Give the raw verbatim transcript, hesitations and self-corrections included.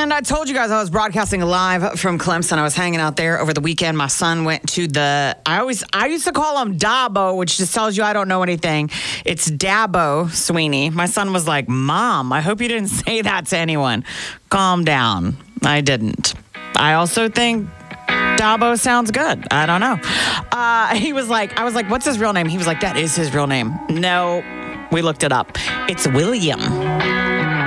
And I told you guys I was broadcasting live from Clemson. I was hanging out there over the weekend. My son went to the, I always, I used to call him Dabo, which just tells you I don't know anything. It's Dabo Sweeney. My son was like, Mom, I hope you didn't say that to anyone. Calm down. I didn't. I also think Dabo sounds good. I don't know. Uh, he was like, I was like, what's his real name? He was like, that is his real name. No, we looked it up. It's William.